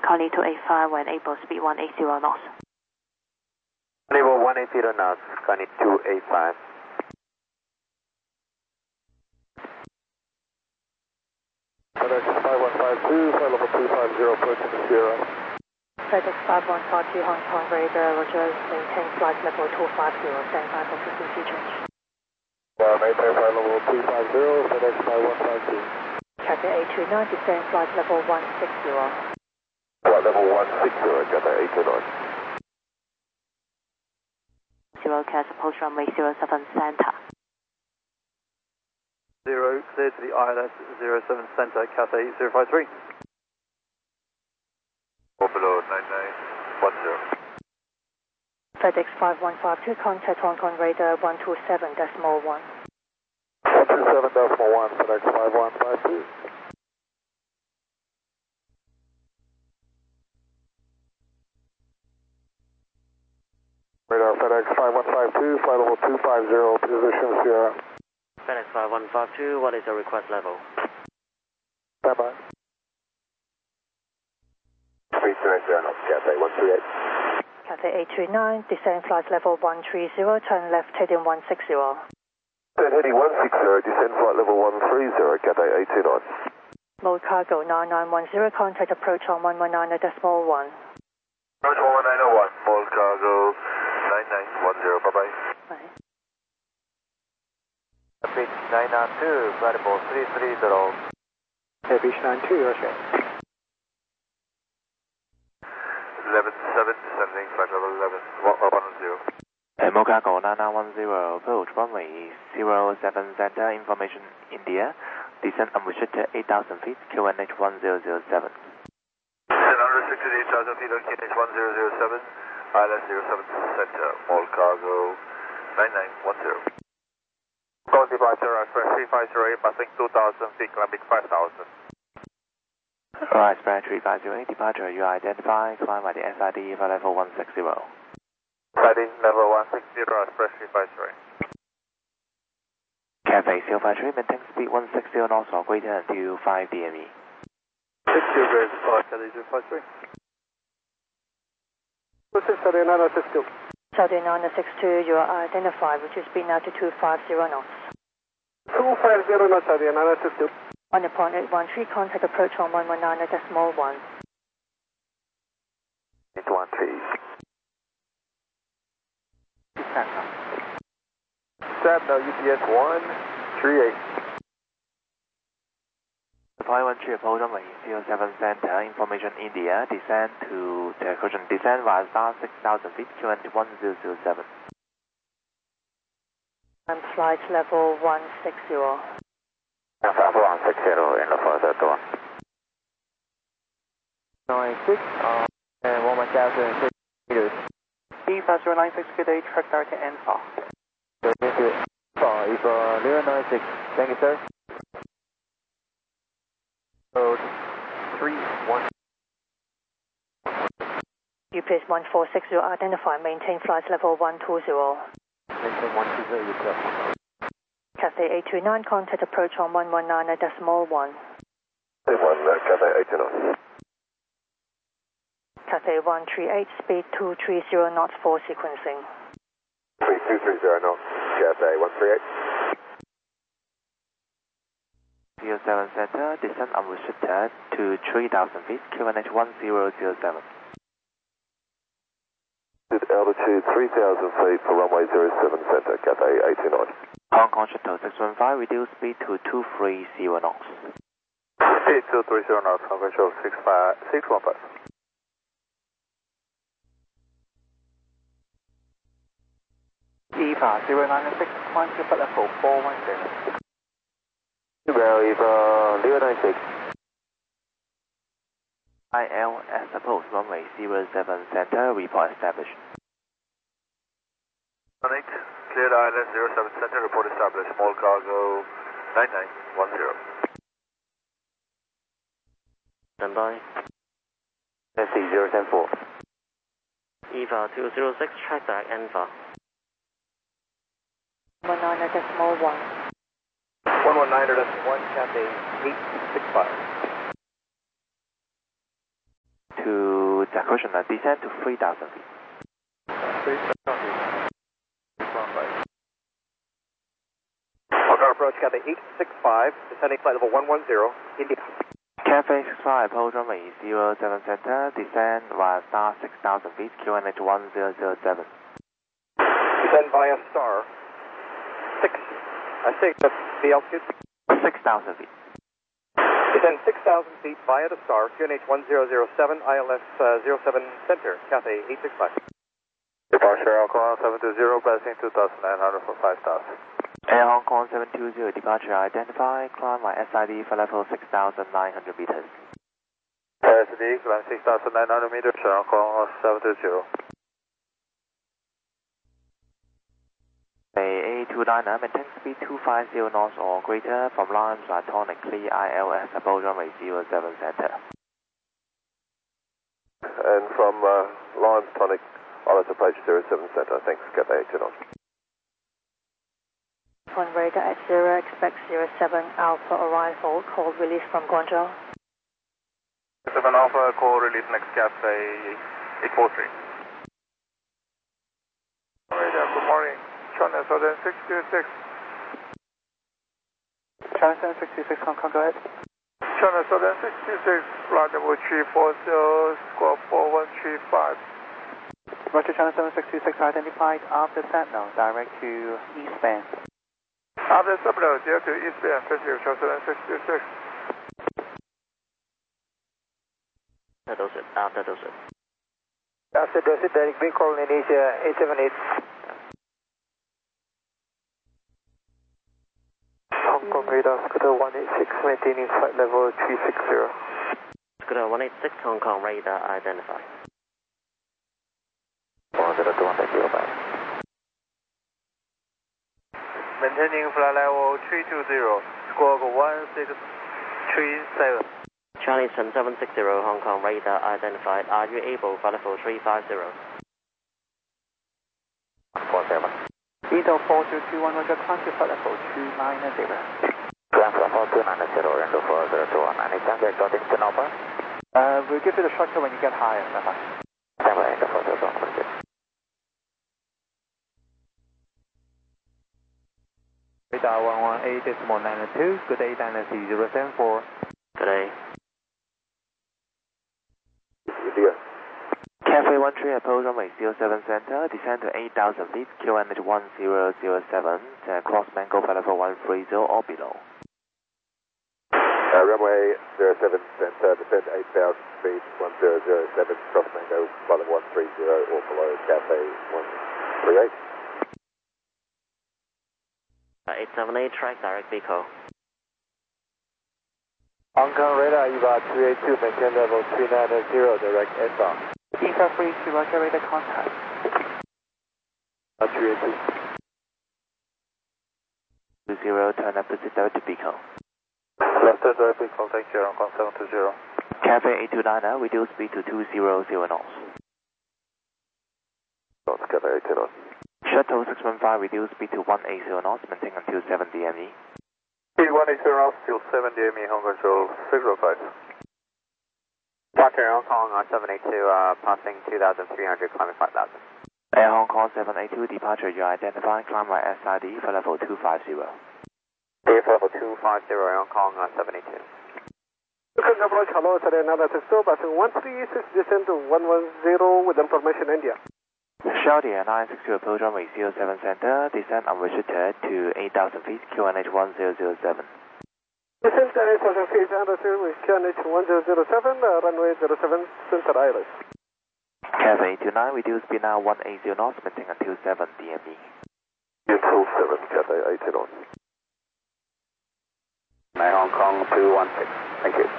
Connie 285 when able, speed 180 knots. Able 180 knots, Connie 285. FedEx 5152, flight level 250, approaching the Sierra. FedEx 5152, Hong Kong radar, Roger, maintain flight level 250, stand by for frequency change. Maintain flight level 250, FedEx 5152. Cathay 829, descend flight level 160. Flight level 160, Cathay 829. Zero Cas, approach runway 07 center. 0, clear to the ILS 07 center, Cathay 053. Below 9910. FedEx 5152, contact Hong Kong radar 127.1. 127.1, FedEx 5152. Radar FedEx 5152, flight level 250, position Sierra. FedEx 5152, what is your request level? Stand by. 320 knots, Cathay 138. Cathay 829, descend flight level 130, turn left heading 160. Turn heading 160, descend flight level 130, Cathay 829. Mode cargo 9910, contact approach on 119.1. Approach 11901, mode cargo 9910, bye-bye. Bye. Beach 992, flight level 330. Beach 92, Russia. 11-7, descending flight level 1110. Mocago 9910, approach runway 07 center, information India, descent unrestricted 8,000 feet, QNH 1007. Descent unrestricted 8,000 feet on QNH 1007, ILS 07 center, mall cargo 9910. Go departure, express 350, passing 2,000 feet, climbing 5,000. Alright, Spread 350, departure, you are identified, climb by the SID for level 160. Heading level 160, express 350. Cathay 053, maintain speed 160 knots or greater until 5 DME. 60 grade, Cathay 053. Saudi 962. Saudi 962, you are identified, which is speed now to 250 knots. 250 knots, Saudi 962. On the point 813, contact approach on 119.1. 813. Stab UPS 138. Flight 13, approach runway 07 center, information India, descend to the cushion, descend via star 6,000 feet, QNH 1007. And flight level 160. Alpha 160 in the further door. 96, and 1,000 meters. E5096, good day, track direct to Alpha. Thank you. 096, thank you, sir. Road 31. UPS 1460, identified, maintain flight level 120. Maintain 120, you correct. Cathay 829, contact approach on 119.1. 1, Cathay 829. Cathay 138, speed 230 knots for sequencing. 3230 knots, Cathay 138. 07 center, descent unrestricted to 3,000 feet, QNH 1007. Altitude 3,000 feet for runway 07 center, Cathay 829. Hong Kong Shuttle 615, reduce speed to 230 knots. Speed 230 knots, Hong Kong Shuttle 615. EVA 096, climb to flight level 410. EVA 096. ILS approach runway 07 center, report established. Sonic, cleared ILS 07 center, report established, small cargo 9910. Stand by. SC 074. EVA 206, track back Alpha. 119.1. 119.1, Cathay 865. to Jacqueshin, descend to 3,000 feet. 3,000 feet. Hotel approach, Cathay 865, descending flight level 110, India. Cathay 65, hold runway 07 center, descend via star 6,000 feet, QNH 1007. Descend via star 6, I think that's the altitude. 6,000 feet. Descend 6,000 feet via the star, QNH 1007, ILS 07 center, Cathay 865. Departure Air Hong Kong 720, passing 2,900 for 5,000. Air Hong Kong 720, departure identified, climb by SID for level 6,900 meters. SID, climb 6,900 meters, Air Hong Kong 720. A299, maintain speed 250 knots or greater from Lawrence Tonic, clear ILS, above runway 07 center. And from Lawrence Tonic, ILS approach 07 center, thanks, Cathay 8 knots. One radar at 0, expect 07 Alpha arrival, call release from Guangzhou. 07 Alpha, call release next Cathay 843. Radar, good morning. China Southern 626. China 766, Hong Kong, go ahead. China Southern 626, rendezvous 340, squawk 4135. Roger, China 766 identified after Sentinel, direct to eastbound. After Sentinel, direct to eastbound, Pacific China Southern 626. After those. After those, direct Big Call Indonesia 878. Hong Kong radar, Scooter 186, maintaining flight level 360. Scooter 186, Hong Kong radar identified. 102, bye. Maintaining flight level 320, squawk 1637. Charlie 760, Hong Kong radar identified. Are you able for level 350? 47. Intel 4221, Roger, climb to flight level 290. Climb flight level 290, Rendo 4021. Any chance you're getting to Napa? We'll give you the shortcut when you get higher, bye-bye. Stand by, Rendo 4021. Radar 118.92, good day, Dynasty 074. Good day. India. Cathay 13, approach runway 07 center, descend to 8,000 feet, QNH 1007, cross mango for level 130 or below. Runway 07 center, descend 8,000 feet, 1007, cross mango, flight 130 or below, Cathay 138. 878, track direct Vico. Hong Kong radar, EVA 382, maintain level 390, direct SR. EVA 32, Roger, radar contact. 382. 20, turn up to direct to Vico. Left turn direct Vico, thank you, Hong Kong 720. Cathay 829, reduce speed to 200 knots. Cathay 8 knots. Shuttle 615, reduce speed to 180 knots, maintain until 7 DME. Speed 180 knots, still 7 DME, Hong Kong Control 605. Departure Hong Kong 782, passing 2,300, climbing 5,000. Air Hong Kong 782, departure you identified, climb by SID for level 250. Dave level 250, Hong Kong 782. Looking approach, hello, Saturday analysis 2, passing 136, descend to 110 with information India. Shorty 962, approach runway 07 center, descend unrestricted to 8,000 feet, QNH 1007. Descend to 8,000 feet, with QNH 1007, runway 07 center ILS. Cathay 829, reduce speed now 180 knots, maintain until 7 DME. Until 7, Cathay 80 knots. Hong Kong 216, thank you.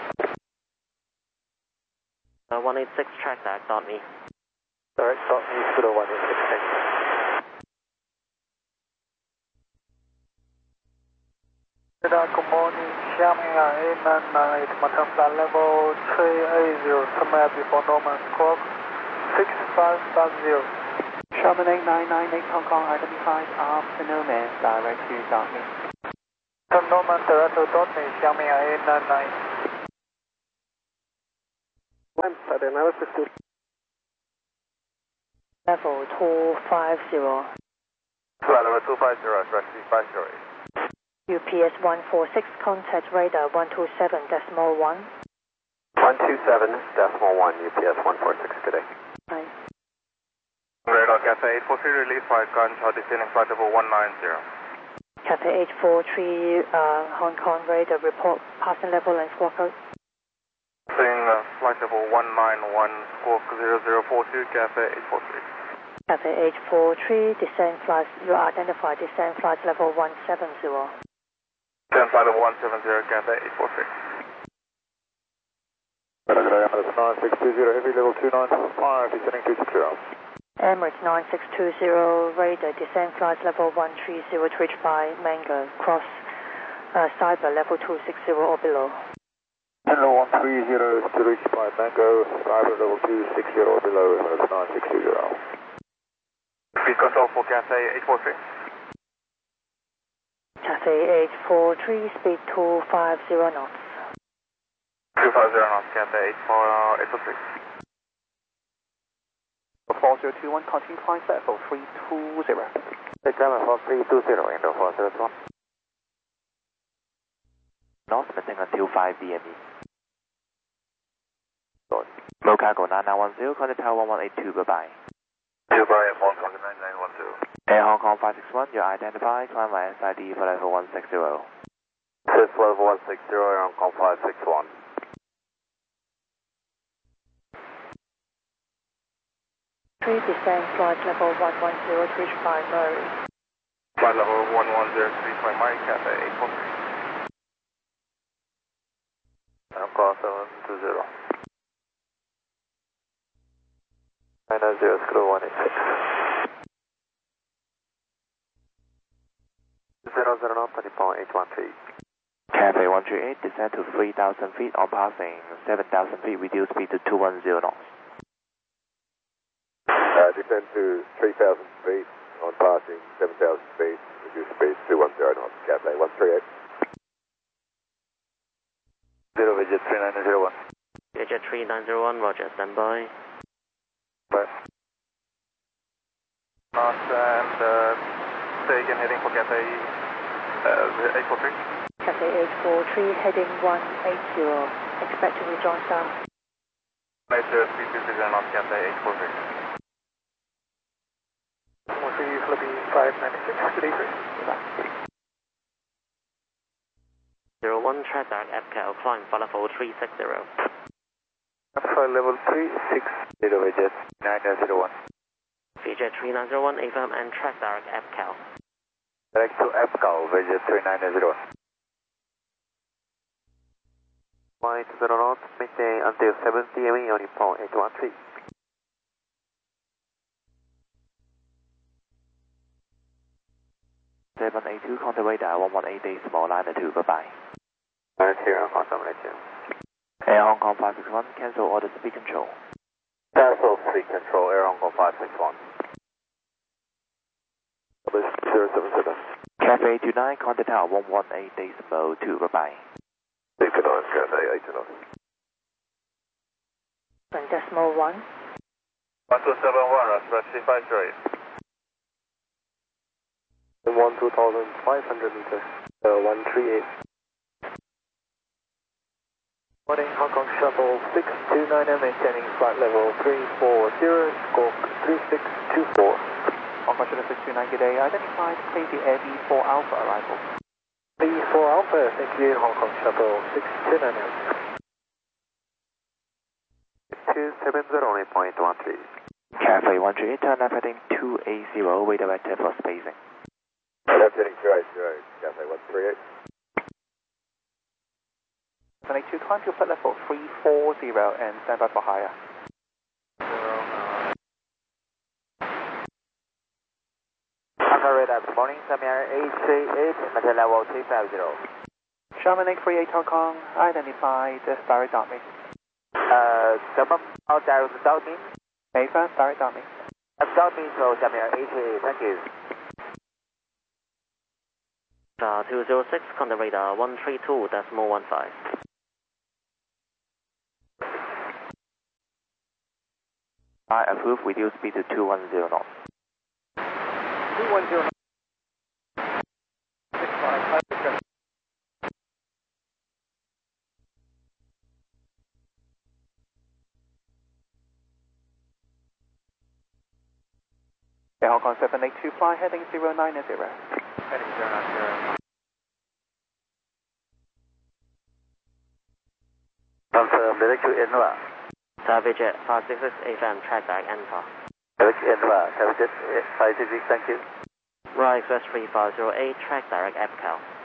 186, track back, dot me. Alright, stop me, Scooter 186, thank you. Good morning, Xiamen 899, maintain flight level 380, somewhere before Norman, squawk 6550. Xiamen 8998, Hong Kong identified after Nomad, direct to Dotney. Norman, direct to Dotney, Xiamen 899. Level 250. Flight level 250, taxi 508. UPS 146, contact radar 127.1. 127.1, UPS 146, good day. Hi. Radar Cafe 843, release flight control, descending flight level 190. Cafe 843, Hong Kong radar report, passing level and squawk code. Seeing flight level 191, squawk 0042, Cafe 843. Cafe 843, descend flight, you identify descend flight level 170. Descend flight level 170, Cafe 843. Emirates 9620, heavy level 295, descending 260. Emirates 9620, radar, descend flight level 130 to reach by Mango, cross cyber level 260 or below. Hello 130 to reach by Mango, cyber level 260 or below, Emirates 9620. Speed control for Cafe 843. Cafe 843, speed 250 knots. 250 knots, Cafe 843. 4021, continue climb level 320. Climb 4320, Indo 401. North, maintain until 5 DME. Mocago 9910, contact tower 1182, bye-bye. Dubai at Hong Kong 9912. Air Hong Kong 561, you're identified, climb by SID for level 160. This level 160, Air Hong Kong 561. Descend flight level 110 to reach by Murray. Flight level 110, 3 Mike, Cafe 843. Hong Kong 720. 990, screw 186. 00 knots, 20.813. Cafe 138, descend to 3,000 feet on passing 7,000 feet, reduce speed to 210 knots. Descend to 3,000 feet on passing 7,000 feet, reduce speed 210 knots, Cafe 138. 0 Visit 3901. Visit 3901, roger, standby. Bye. North and stay again heading for Cafe 843. Cafe 843, heading 180, expect to rejoin south. Major speed 20 knots, Cafe 843. 13 Philippines 596, good evening. 01, track direct FCAL, climb for level 360. For level 36, 0 Visit 901. Visit 3901, affirm and track direct FCAL. Direct to FCAL, Visit 3901. 180 knots, maintain until 7 DME on point 813. .782, contact radar 118 decimal 902, bye-bye. 92, Hong Kong 782. Air Hong Kong 561, cancel order speed control. Cancel speed control, Air Hong Kong 561. 077. Cafe 829, contact tower 118 decimal 2, bye-bye. 829, Cafe 829. Decimal 1. 1271, Raspberry 508. 12,500 meters, 138. Morning, Hong Kong Shuttle 629, maintaining flight level 340, squawk 3624. Hong Kong Shuttle 629, good day. Identified, please the Air B4 Alpha arrival. B4 Alpha, thank you, Hong Kong Shuttle 629. 270 on 8.13. Cafe 138, turn left heading 280, redirected for spacing. Left heading 280, Cafe 138. 782, climb to flight level 340 and stand by for higher. Alpha radar, good morning, Samir 838, maintain level 350. Sherman 838 Hong Kong, identified, direct on me. Sherman, direct without me. Affirm, direct on me. Without me, so Samir 838, thank you. 206, contact radar 132.15. I approve, reduce speed to 210 knots. 210 knots. 65, Hong Kong 782, fly heading 090. Heading 090. Confirm, direct to Inva. Savage Jet 566 AFM, track back Alpha. Direct to Inva, Savage Jet 566, thank you. Right, Express 3508, track direct Epical.